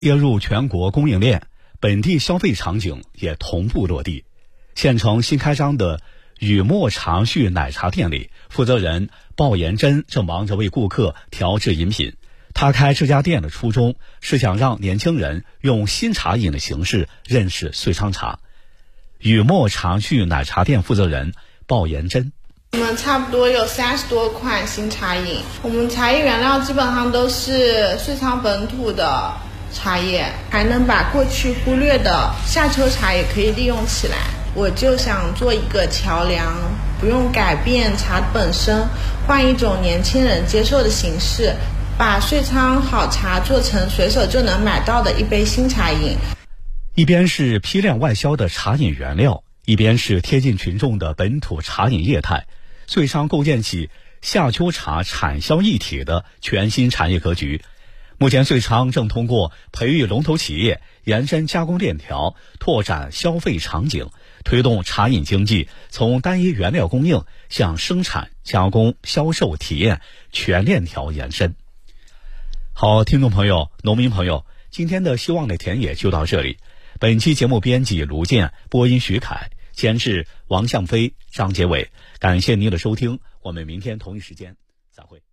列入全国供应链，本地消费场景也同步落地。县城新开张的雨墨长续奶茶店里，负责人鲍延珍正忙着为顾客调制饮品。他开这家店的初衷是想让年轻人用新茶饮的形式认识穗昌茶。雨墨长续奶茶店负责人鲍延珍： 我们差不多有30多款新茶饮，我们茶叶原料基本上都是穗昌本土的茶叶，还能把过去忽略的夏秋茶也可以利用起来。我就想做一个桥梁，不用改变茶本身，换一种年轻人接受的形式，把穗昌好茶做成随手就能买到的一杯新茶饮。 一边是批量外销的茶饮原料，一边是贴近群众的本土茶饮业态，穗昌构建起夏秋茶产销一体的全新产业格局。目前穗昌正通过培育龙头企业，延伸加工链条，拓展消费场景，推动茶饮经济从单一原料供应向生产、加工、销售、体验全链条延伸。好，听众朋友、农民朋友，今天的希望的田野就到这里。本期节目编辑卢健，播音徐凯，监制王向飞、张杰伟。感谢您的收听，我们明天同一时间再会。